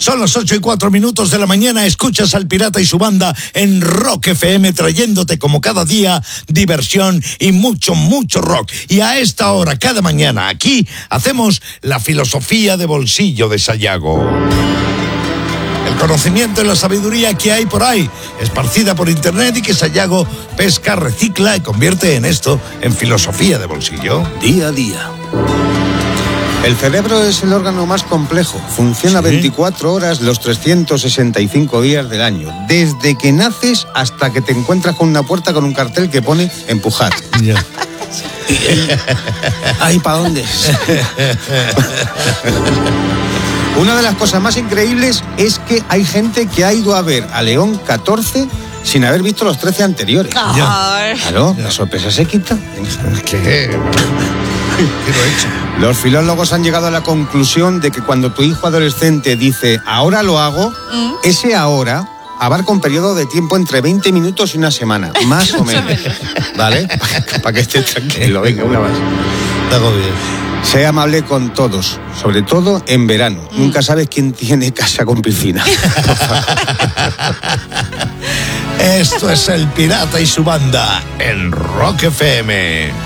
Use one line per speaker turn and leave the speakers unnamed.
Son las 8:04 de la mañana. Escuchas al Pirata y su banda en Rock FM, trayéndote como cada día diversión y mucho, mucho rock. Y a esta hora, cada mañana, aquí hacemos la filosofía de bolsillo de Sayago. El conocimiento y la sabiduría que hay por ahí, esparcida por internet, y que Sayago pesca, recicla y convierte en esto, en filosofía de bolsillo.
Día a día. El cerebro es el órgano más complejo. Funciona 24 horas los 365 días del año. Desde que naces hasta que te encuentras con una puerta con un cartel que pone empujar.
Ya.
Ay, ¿para dónde? Una de las cosas más increíbles es que hay gente que ha ido a ver a León 14 sin haber visto los 13 anteriores.
Ya.
Claro, la sorpresa se quita.
¿Qué lo he hecho?
Los filólogos han llegado a la conclusión de que cuando tu hijo adolescente dice ahora lo hago, ese ahora abarca un periodo de tiempo entre 20 minutos y una semana, más o menos. ¿Vale? Para que estés tranquilo. Venga, una más.
Te hago bien.
Sé amable con todos, sobre todo en verano. Nunca sabes quién tiene casa con piscina.
Esto es el Pirata y su banda en Rock FM.